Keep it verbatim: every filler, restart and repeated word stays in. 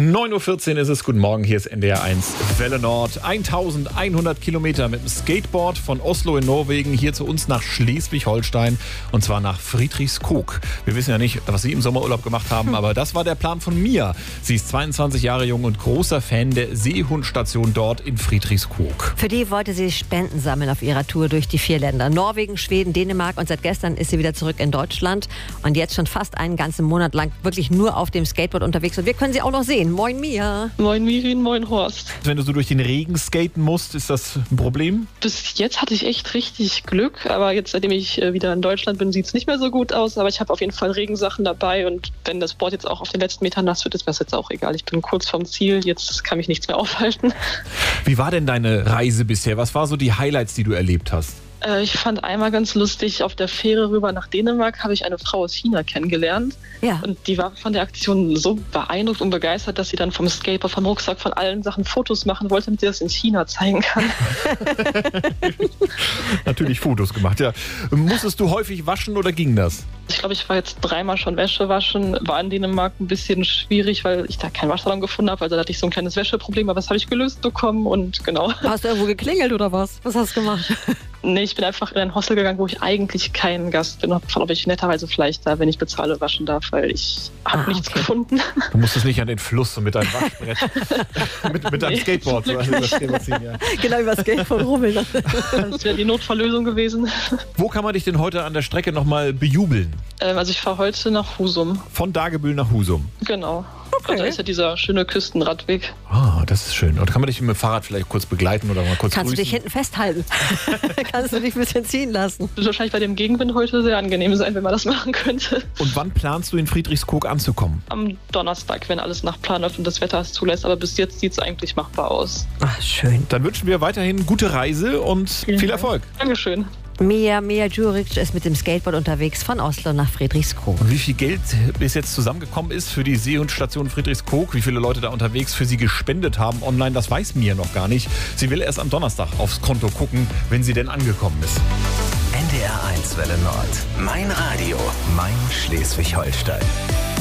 neun Uhr vierzehn ist es. Guten Morgen, hier ist N D R eins Welle Nord. eintausendeinhundert Kilometer mit dem Skateboard von Oslo in Norwegen hier zu uns nach Schleswig-Holstein und zwar nach Friedrichskoog. Wir wissen ja nicht, was Sie im Sommerurlaub gemacht haben, aber das war der Plan von Mia. Sie ist zweiundzwanzig Jahre jung und großer Fan der Seehundstation dort in Friedrichskoog. Für die wollte sie Spenden sammeln auf ihrer Tour durch die vier Länder. Norwegen, Schweden, Dänemark und seit gestern ist sie wieder zurück in Deutschland und jetzt schon fast einen ganzen Monat lang wirklich nur auf dem Skateboard unterwegs. Und wir können sie auch noch sehen. Moin Mia. Moin Mirin, moin Horst. Wenn du so durch den Regen skaten musst, ist das ein Problem? Bis jetzt hatte ich echt richtig Glück, aber jetzt, seitdem ich wieder in Deutschland bin, sieht es nicht mehr so gut aus. Aber ich habe auf jeden Fall Regensachen dabei und wenn das Board jetzt auch auf den letzten Metern nass wird, ist mir das jetzt auch egal. Ich bin kurz vorm Ziel, jetzt kann mich nichts mehr aufhalten. Wie war denn deine Reise bisher? Was war so die Highlights, die du erlebt hast? Ich fand einmal ganz lustig, auf der Fähre rüber nach Dänemark habe ich eine Frau aus China kennengelernt. Ja. Und die war von der Aktion so beeindruckt und begeistert, dass sie dann vom Skateboard, vom Rucksack, von allen Sachen Fotos machen wollte, damit sie das in China zeigen kann. Natürlich Fotos gemacht, ja. Musstest du häufig waschen oder ging das? Ich glaube, ich war jetzt dreimal schon Wäsche waschen. War in Dänemark ein bisschen schwierig, weil ich da keinen Waschsalon gefunden habe. Also da hatte ich so ein kleines Wäscheproblem, aber das habe ich gelöst bekommen und genau. Hast du irgendwo geklingelt oder was? Was hast du gemacht? Nee, ich bin einfach in ein Hostel gegangen, wo ich eigentlich kein Gast bin. Hab gefragt, ob ich netterweise vielleicht da, wenn ich bezahle, waschen darf, weil ich habe Ah, nichts okay. gefunden. Du musstest nicht an den Fluss und mit deinem Waschbrett, mit, mit deinem Nee, Skateboard so also das Thema ziehen, ja. Genau, über das Skateboard rummeln. Das wäre die Notfalllösung gewesen. Wo kann man dich denn heute an der Strecke nochmal bejubeln? Ähm, also ich fahre heute nach Husum. Von Dagebüll nach Husum. Genau. Okay. Und da ist ja dieser schöne Küstenradweg. Ah, das ist schön. Und kann man dich mit dem Fahrrad vielleicht kurz begleiten oder mal kurz Kannst du grüßen? dich hinten festhalten? Kannst du dich ein bisschen ziehen lassen? Wird wahrscheinlich bei dem Gegenwind heute sehr angenehm sein, wenn man das machen könnte. Und wann planst du in Friedrichskoog anzukommen? Am Donnerstag, wenn alles nach Plan läuft und das Wetter es zulässt. Aber bis jetzt sieht es eigentlich machbar aus. Ach, schön. Dann wünschen wir weiterhin gute Reise und viel Erfolg. Dankeschön. Mia, Mia Djuric ist mit dem Skateboard unterwegs von Oslo nach Friedrichskoog. Und wie viel Geld bis jetzt zusammengekommen ist für die Seehundstation Friedrichskoog, wie viele Leute da unterwegs für sie gespendet haben online, das weiß Mia noch gar nicht. Sie will erst am Donnerstag aufs Konto gucken, wenn sie denn angekommen ist. N D R eins Welle Nord. Mein Radio, mein Schleswig-Holstein.